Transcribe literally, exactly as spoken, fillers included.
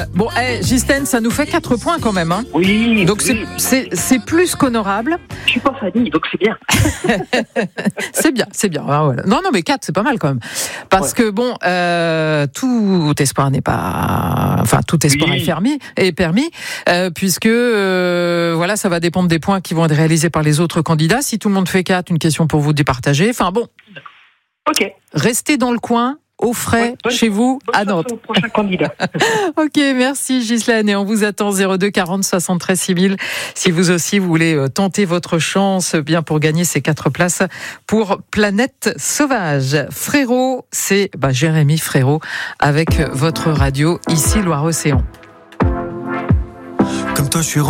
Euh, bon, hey, Ghislaine, ça nous fait quatre points quand même. Hein. Oui. Donc oui. c'est, c'est, c'est plus qu'honorable. Je suis pas Fanny, donc c'est bien. c'est bien, c'est bien. Ah, voilà. Non, non, mais quatre, c'est pas mal quand même. Parce ouais. que bon, euh, tout espoir n'est pas, enfin tout espoir oui. est permis, est permis, euh, puisque euh, voilà, ça va dépendre des points qui vont être réalisés par les autres candidats. Si tout le monde fait quatre, une question pour vous départager. Enfin bon. Ok. Restez dans le coin. Au frais, ouais, bonne, chez vous, à Nantes. Au prochain candidat. Ok, merci Ghislaine. Et on vous attend zéro deux quarante soixante-treize six mille. Si vous aussi, vous voulez tenter votre chance bien pour gagner ces quatre places pour Planète Sauvage. Frérot, c'est bah, Jérémy Frérot avec votre radio, ici Loire-Océan. Comme toi, je suis